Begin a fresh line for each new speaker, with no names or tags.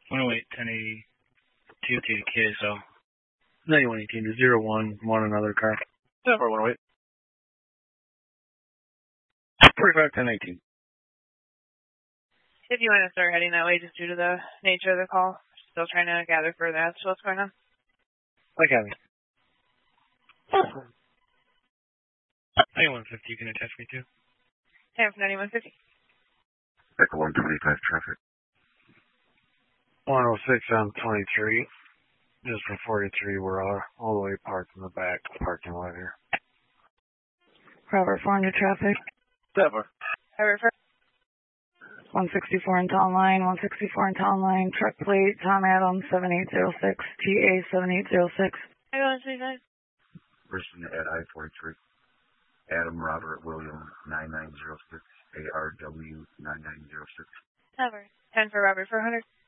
108, 1080, TOT to KSL. 9118 to 01, one another car.
108.
45, 1018.
If you want to start heading that way, just due to the nature of the call, still trying to gather further as to what's going on.
Like having. 9150, you can attach me to.
Time for 9150.
Echo 125 traffic.
106 on 23. Just for 43, we're all the way parked in the back parking lot here.
Robert 400 traffic.
7.
Robert
164 in town line, 164 in town line, truck plate, Tom Adams 7806, TA 7806.
I go on 39.
Person at I-43. Adam Robert William 9906, ARW 9906.
Robert. 10 for Robert 400.